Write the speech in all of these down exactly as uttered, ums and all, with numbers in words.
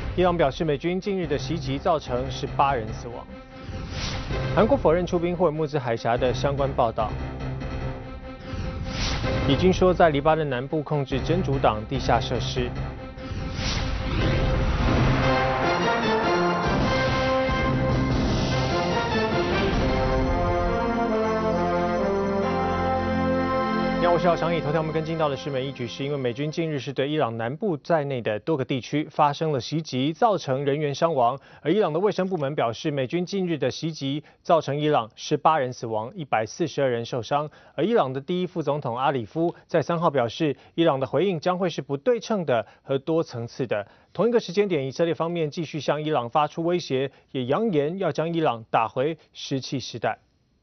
伊朗表示，美军近日的袭击造成十八人死亡。韩国否认出兵霍尔木兹海峡的相关报道。以军说在黎巴嫩南部控制真主党地下设施。你好，我是姚翔毅。头条我们跟进到的是美伊局势，因为美军近日是对伊朗南部在内的多个地区发生了袭击，造成人员伤亡。而伊朗的卫生部门表示，美军近日的袭击造成伊朗十八人死亡，一百四十二人受伤。而伊朗的第一副总统阿里夫在三号表示，伊朗的回应将会是不对称的和多层次的。同一个时间点，以色列方面继续向伊朗发出威胁，也扬言要将伊朗打回石器时代。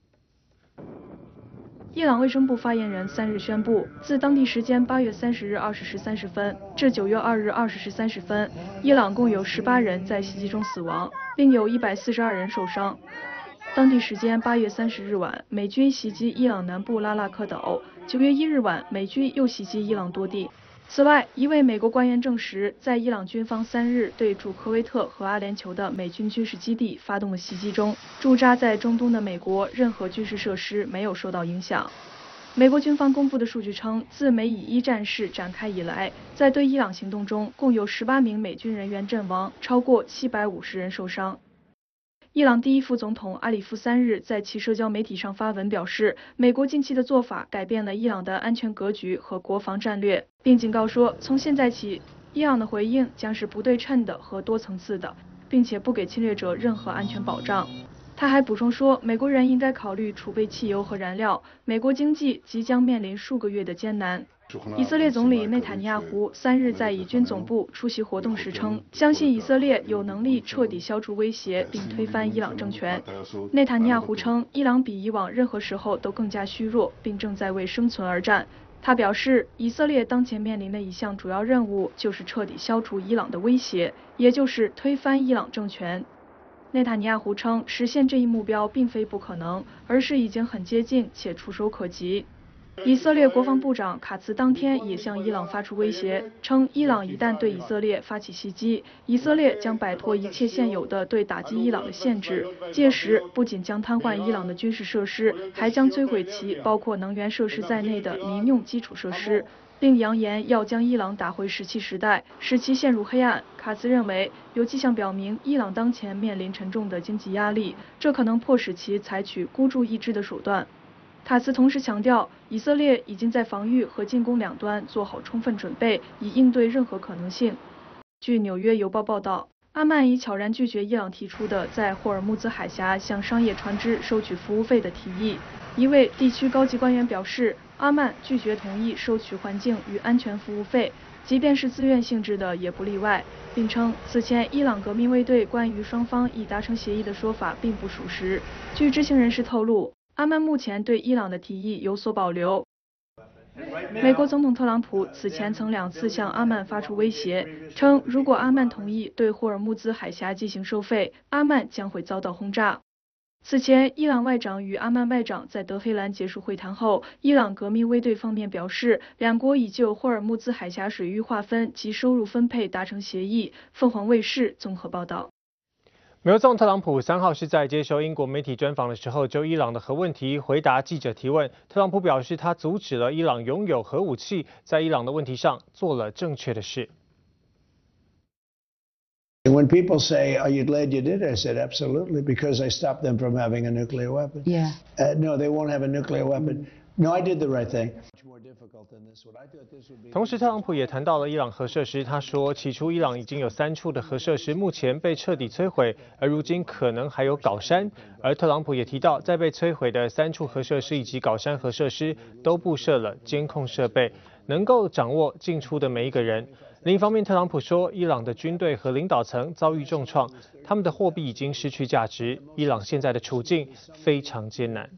伊朗卫生部发言人三日宣布，自当地时间八月三十日二十时三十分至九月二日二十时三十分，伊朗共有十八人在袭击中死亡，另有一百四十二人受伤。当地时间八月三十日晚，美军袭击伊朗南部拉纳克岛；九月一日晚，美军又袭击伊朗多地。此外，一位美国官员证实，在伊朗军方三日对驻科威特和阿联酋的美军军事基地发动的袭击中，驻扎在中东的美国任何军事设施没有受到影响。美国军方公布的数据称，自美以一战事展开以来，在对伊朗行动中，共有十八名美军人员阵亡，超过七百五十人受伤。伊朗第一副总统阿里夫三日在其社交媒体上发文表示，美国近期的做法改变了伊朗的安全格局和国防战略，并警告说，从现在起，伊朗的回应将是不对称的和多层次的，并且不给侵略者任何安全保障。他还补充说，美国人应该考虑储备汽油和燃料，美国经济即将面临数个月的艰难。以色列总理内塔尼亚胡三日在以军总部出席活动时称，相信以色列有能力彻底消除威胁并推翻伊朗政权。内塔尼亚胡称，伊朗比以往任何时候都更加虚弱，并正在为生存而战。他表示，以色列当前面临的一项主要任务就是彻底消除伊朗的威胁，也就是推翻伊朗政权。内塔尼亚胡称，实现这一目标并非不可能，而是已经很接近且触手可及。以色列国防部长卡茨当天也向伊朗发出威胁，称伊朗一旦对以色列发起袭击，以色列将摆脱一切现有的对打击伊朗的限制，届时不仅将瘫痪伊朗的军事设施，还将摧毁其包括能源设施在内的民用基础设施，并扬言要将伊朗打回石器时代，使其陷入黑暗。卡茨认为，有迹象表明伊朗当前面临沉重的经济压力，这可能迫使其采取孤注一掷的手段。卡茨同时强调，以色列已经在防御和进攻两端做好充分准备，以应对任何可能性。据《纽约邮报》报道，阿曼已悄然拒绝伊朗提出的在霍尔木兹海峡向商业船只收取服务费的提议。一位地区高级官员表示，阿曼拒绝同意收取环境与安全服务费，即便是自愿性质的也不例外，并称此前伊朗革命卫队关于双方已达成协议的说法并不属实。据知情人士透露，阿曼目前对伊朗的提议有所保留。美国总统特朗普此前曾两次向阿曼发出威胁，称如果阿曼同意对霍尔木兹海峡进行收费，阿曼将会遭到轰炸。此前，伊朗外长与阿曼外长在德黑兰结束会谈后，伊朗革命卫队方面表示，两国已就霍尔木兹海峡水域划分及收入分配达成协议。凤凰卫视综合报道。 美国总统特朗普三号是在接受英国媒体专访的时候，就伊朗的核问题回答记者提问。特朗普表示，他阻止了伊朗拥有核武器，在伊朗的问题上做了正确的事。 When people say, "Are you glad you did?" I said, "Absolutely, because I stopped them from having a nuclear weapon." Yeah. Uh, no, they won't have a nuclear weapon. No, I did the right thing. 同时，特朗普也谈到了伊朗核设施。他说，起初伊朗已经有三处的核设施目前被彻底摧毁，而如今可能还有镐山。而特朗普也提到，在被摧毁的三处核设施以及镐山核设施都布设了监控设备，能够掌握进出的每一个人。另一方面，特朗普说，伊朗的军队和领导层遭遇重创，他们的货币已经失去价值，伊朗现在的处境非常艰难。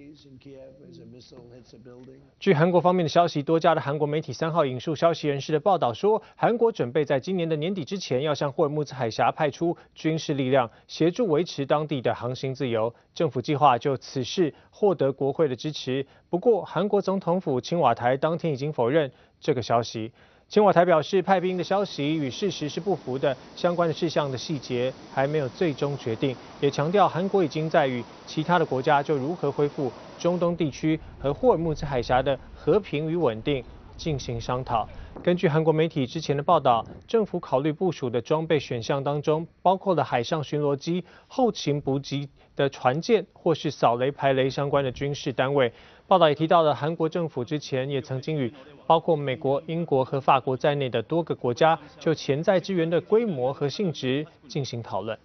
据韩国方面的消息，多家的韩国媒体三号引述消息人士的报道说，韩国准备在今年的年底之前，要向霍尔木兹海峡派出军事力量，协助维持当地的航行自由。政府计划就此事获得国会的支持。不过，韩国总统府青瓦台当天已经否认这个消息。 青瓦台表示，派兵的消息与事实是不符的，相关的事项的细节还没有最终决定。也强调，韩国已经在与其他的国家就如何恢复中东地区和霍尔木兹海峡的和平与稳定进行商讨。根据韩国媒体之前的报道，政府考虑部署的装备选项当中，包括了海上巡逻机、后勤补给的船舰，或是扫雷排雷相关的军事单位。报道也提到了，韩国政府之前也曾经与包括美国、英国和法国在内的多个国家就潜在支援的规模和性质进行讨论。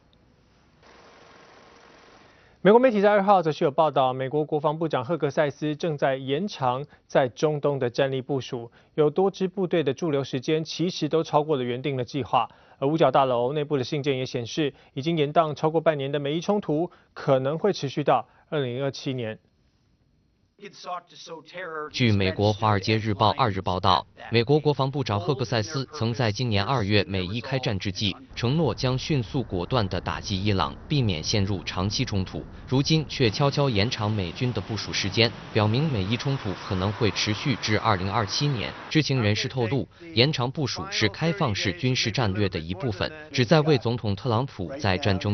美国媒体在二号则是有报道，美国国防部长赫格塞斯正在延长在中东的战力部署，有多支部队的驻留时间其实都超过了原定的计划。而五角大楼内部的信件也显示，已经延宕超过半年的美伊冲突可能会持续到二零二七年。 据美国《华尔街日报》二日报道，美国国防部长赫格塞斯曾在今年二月美伊开战之际，承诺将迅速果断地打击伊朗，避免陷入长期冲突。如今却悄悄延长美军的部署时间，表明美伊冲突可能会持续至二零二七年。知情人士透露，延长部署是开放式军事战略的一部分，旨在为总统特朗普在战争